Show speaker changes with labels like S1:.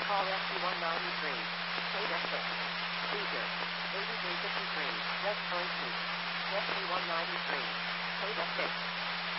S1: Call SC-193. Paid at 6. Seizure. 8353. Red currency. SC-193. Paid at 6.